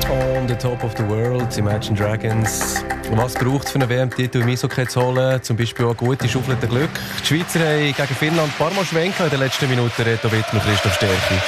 On the top of the world, Imagine Dragons. Was braucht es für einen WM-Titel im Eishockey zu holen? Zum Beispiel auch gute Schaufeln Glück. Die Schweizer haben gegen Finnland ein paar Mal schwenken in den letzten Minuten. Reto Wittmer, Christoph Stärki.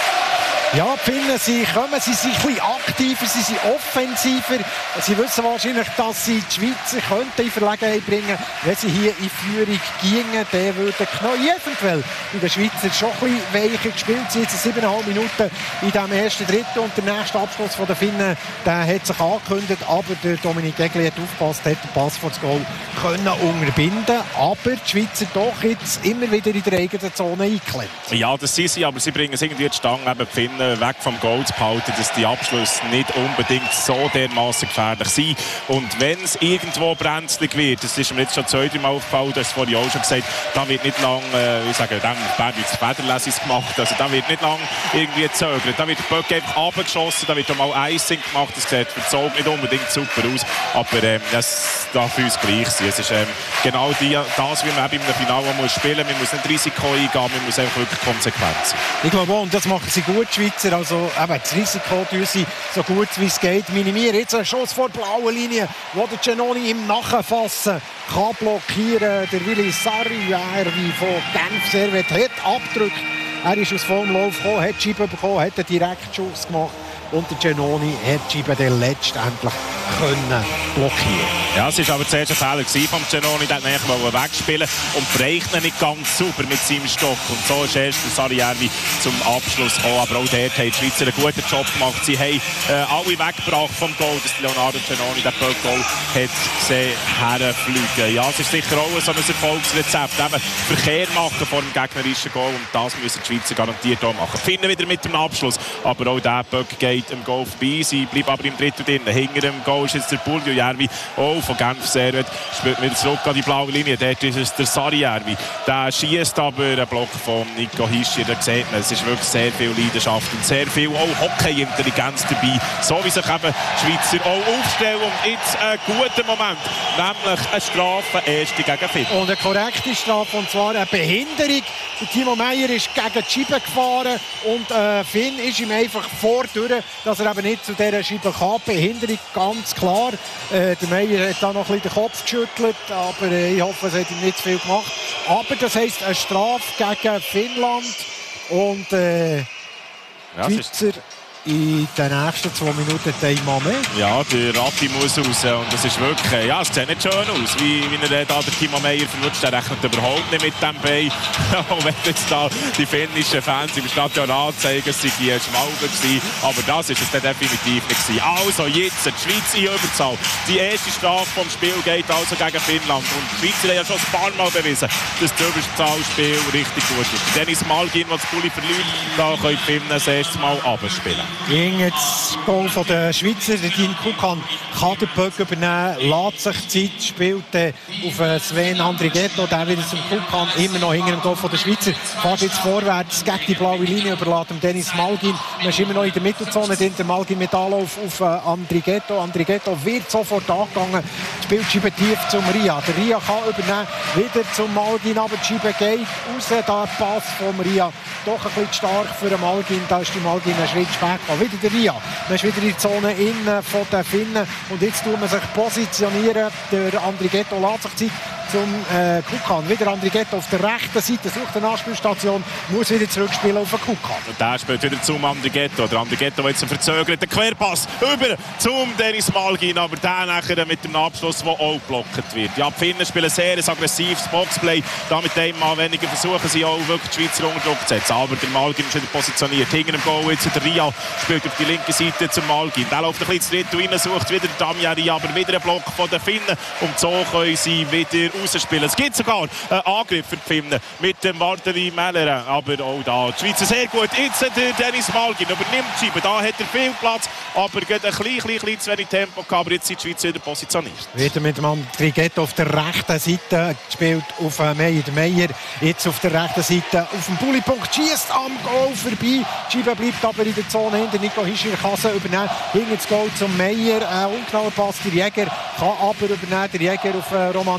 Ja, die Finnen, sie sind ein bisschen aktiver, sie sind offensiver. Sie wissen wahrscheinlich, dass sie die Schweizer könnten in Verlegenheit bringen. Wenn sie hier in Führung gingen, dann würden Knie eventuell in den Schweizer schon ein bisschen weicher gespielt. Sie jetzt 7,5 Minuten in diesem ersten Drittel und der nächste Abschluss der Finnen, der hat sich angekündigt, aber der Dominik Egli hat aufgepasst, hat den Pass vor das Goal können unterbinden. Aber die Schweizer doch jetzt immer wieder in der eigenen Zone eingeklemmt. Ja, das sind sie, aber sie bringen es irgendwie die Stange, eben die Finnen weg vom Goal zu behalten, dass die Abschlüsse nicht unbedingt so dermaßen gefährlich sind. Und wenn es irgendwo brenzlig wird, das ist mir jetzt schon 2-3 Mal aufgefallen, das hast du vorhin auch schon gesagt, da wird nicht lang, ich sage, dann wird Federlesis gemacht, also da wird nicht lang irgendwie gezögert, da wird der Böck einfach runtergeschossen, da wird auch mal Icing gemacht, das sieht verzog nicht unbedingt super aus, aber das darf für uns gleich sein. Es ist genau das, wie man eben im Finale muss spielen muss. Man muss nicht Risiko eingehen, man muss einfach wirklich konsequent sein. Ich glaube auch, und das machen sie gut, die Schweizer. Also eben, das Risiko tun sie so gut wie es geht minimieren. Jetzt ein Schuss vor der blauen Linie, wo der Giannoni im Nachfassen kann blockieren. Der Willi Sarrière, wie von Genf Servet, hat abgedrückt. Er ist aus vollem Lauf gekommen, hat die Scheibe bekommen, hat einen Direktschuss gemacht. Und der Giannoni hat die Scheibe dann letztendlich können blockieren. Ja, es war aber zuerst ein Fehler von Giannoni, der wollte wegspielen und bereicht ihn nicht ganz sauber mit seinem Stock. Und so ist erst der Sarrière zum Abschluss gekommen. Aber auch dort haben die Schweizer einen guten Job gemacht. Sie haben alle weggebracht vom Goal, dass Leonardo Giannoni den Goal hat gesehen herfliegen. Ja, es ist sicher auch so ein Erfolgsrezept. Eben Verkehr machen vor dem gegnerischen Goal und das müssen die Schweizer garantiert auch machen. Finden wieder mit dem Abschluss, aber auch der Böck geht im Goal vorbei. Sie bleiben aber im Drittel drin. Hinter dem Goal ist jetzt der Puljujärvi von Genf Servet. Spielt wieder zurück an die blaue Linie. Dort ist es der Sarrière. Der schießt aber einen Block von Nico Hischier. Da sieht man, es ist wirklich sehr viel Leidenschaft und sehr viel auch Hockey-Intelligenz dabei. So wie sich eben die Schweizer auch aufstellen. Und jetzt ein guter Moment, nämlich eine Strafe, erste gegen Finn. Und eine korrekte Strafe, und zwar eine Behinderung. Der Timo Meyer ist gegen die Scheibe gefahren und Finn ist ihm einfach vordurch, dass er eben nicht zu dieser Scheibe kann. Behinderung, ganz klar. Der Meyer hat da noch ein bisschen den Kopf geschüttelt, aber ich hoffe, es hat ihm nicht zu viel gemacht. Aber das heisst eine Strafe gegen Finnland und die Schweizer in den nächsten 2 Minuten einmal mehr. Ja, der Ratti muss raus und das ist wirklich, ja, es sieht nicht schön aus, wie er da der Timo Meyer verwutscht. Er rechnet überhaupt nicht mit dem Bein. Und wenn jetzt da die finnischen Fans im Stadion anzeigen, es sei die Schmalben gewesen, aber das ist es dann definitiv nicht gewesen. Also jetzt die Schweiz in Überzahl. Die erste Strafe vom Spiel geht also gegen Finnland und die Schweizer haben ja schon ein paar Mal bewiesen, dass das Überzahlspiel richtig gut ist. Dennis Malgin, der das Pulli verliert, da können die Finnen das erste Mal abspielen. Gegen das Goal der Schweizer, der Dean Kukan kann den Böck übernehmen, lässt sich Zeit, spielt auf Sven Andrighetto, der wieder zum Kukan, immer noch hinter dem Goal der Schweizer, fährt jetzt vorwärts gegen die blaue Linie, überlässt dem Dennis Malgin, man ist immer noch in der Mittelzone, der Malgin mit Anlauf auf Andrighetto, Andrighetto wird sofort angegangen, spielt die Scheibe tief zum Ria, der Ria kann übernehmen, wieder zum Malgin, aber die Scheibe geht raus, da Pass vom Ria, doch ein bisschen stark für den Malgin, da ist die Malgin einen Schritt spät. Wieder der Ria. Man ist wieder in die Zone innen von den Finnen. Und jetzt tut man sich positionieren. Der Andrighetto lässt sich Zeit zum Kukan. Wieder Andrighetto auf der rechten Seite, sucht eine Anspielstation, muss wieder zurückspielen auf den Kukan. Und der spielt wieder zum Andrighetto. Der Andrighetto will jetzt einen verzögerten Querpass über zum Dennis Malgin, aber der nachher mit dem Abschluss, der auch geblockt wird. Ja, die Finnen spielen sehr ein aggressives Boxplay. Da mit dem Mal weniger versuchen sie auch wirklich die Schweizer unter Druck zu setzen. Aber der Malgin ist wieder positioniert. Hinter dem Goal jetzt der Ria spielt auf die linke Seite zum Malgin. Der läuft ein bisschen ins Drittel rein, sucht wieder Damien Ria, aber wieder ein Block von den Finnen. Und so können sie wieder rausspielen. Es gibt sogar einen Angriff für die Finnen mit dem Vardari Melleren. Aber auch da die Schweizer sehr gut. Jetzt der Dennis Malgin übernimmt die Scheibe. Da hat er viel Platz, aber geht ein bisschen zu wenig Tempo gehabt. Aber jetzt sind die Schweizer wieder positioniert. Wieder mit dem Andrighetto auf der rechten Seite gespielt auf Meyer. Der Meyer jetzt auf der rechten Seite auf dem Bulli-Punkt, schießt am Goal vorbei. Die Scheibe bleibt aber in der Zone hinter. Nico Hischier kann sie übernehmen. Hinter das Goal zum Meyer. Ungenauer Pass. Der Jäger kann aber übernehmen. Der Jäger auf Roman Josier.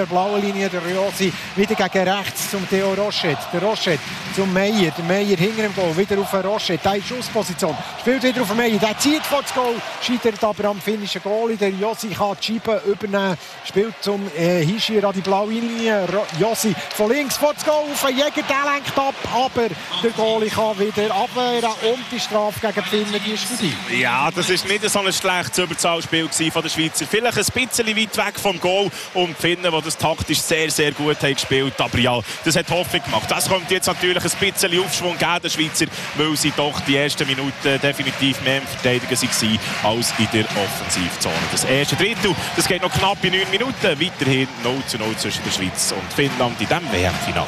blauen Linie. Der Rossi wieder gegen rechts zum Theo Roschet. Der Roschet zum Meier. Der Meier hinter dem Goal. Wieder auf den Roschet. Der in Schussposition. Spielt wieder auf den Meier. Der zieht vor das Goal. Scheitert aber am finnischen Goalie. Der Josi kann die Scheibe übernehmen. Spielt zum Hischier an die blaue Linie. Josi von links vor das Goal. Auf den Jäger. Der lenkt ab. Aber der Goalie kann wieder abwehren. Und die Strafe gegen die Finnen, die ist vorbei. Ja, das ist nicht so ein schlechtes Überzahlspiel von den Schweizer. Vielleicht ein bisschen weit weg vom Goal. Und die Finnen, die das taktisch sehr, sehr gut haben gespielt. Aber ja, das hat Hoffnung gemacht. Das kommt jetzt natürlich ein bisschen Aufschwung geben, den Schweizer, weil sie doch die ersten Minuten definitiv mehr im Verteidigen waren als in der Offensivzone. Das erste Drittel, das geht noch knapp in 9 Minuten. Weiterhin 0:0 zwischen der Schweiz und Finnland in diesem WM-Finale.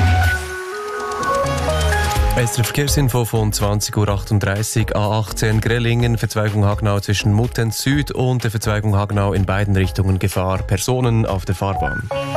Der Verkehrsinfo von 20:38 Uhr A18 Grellingen, Verzweigung Hagnau zwischen Muttenz Süd und der Verzweigung Hagnau in beiden Richtungen Gefahr. Personen auf der Fahrbahn.